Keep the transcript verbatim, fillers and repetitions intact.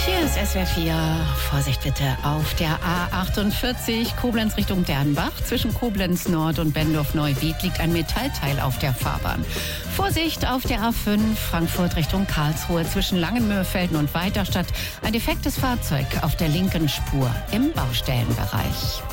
Hier ist S W R vier. Vorsicht bitte auf der A achtundvierzig Koblenz Richtung Dernbach. Zwischen Koblenz Nord und Bendorf-Neuwied liegt ein Metallteil auf der Fahrbahn. Vorsicht auf der A fünf Frankfurt Richtung Karlsruhe. Zwischen Langenmöhrfelden und Weiterstadt ein defektes Fahrzeug auf der linken Spur im Baustellenbereich.